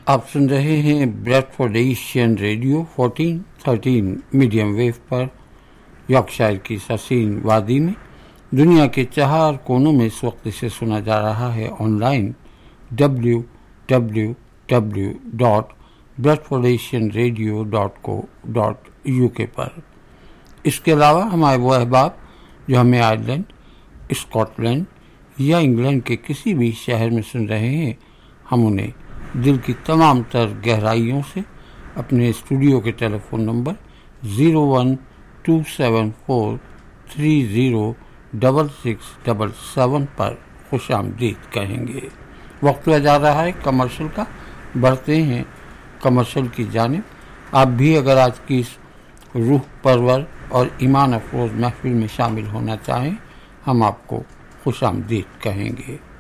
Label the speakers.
Speaker 1: آپ سن رہے ہیں Bradford Asian radio 1413 medium view پر یارکشائر کی ساسین وادی میں دنیا کے 4 کونوں میں اس وقت اسے سنا جا رہا ہے آن لائن www.bradfordasianradio.co.uk پر۔ اس کے علاوہ ہمارے وہ احباب جو ہمیں آئرلینڈ، اسکاٹ لینڈ یا انگلینڈ کے کسی بھی شہر میں سن رہے ہیں، ہم انہیں دل کی تمام تر گہرائیوں سے اپنے اسٹوڈیو کے ٹیلی فون نمبر 01274306677 پر خوش آمدید کہیں گے۔ وقت ہوا جا رہا ہے کمرشل کا، بڑھتے ہیں کمرشل کی جانب۔ آپ بھی اگر آج کی اس روح پرور اور ایمان افروز محفل میں شامل ہونا چاہیں، ہم آپ کو خوش آمدید کہیں گے۔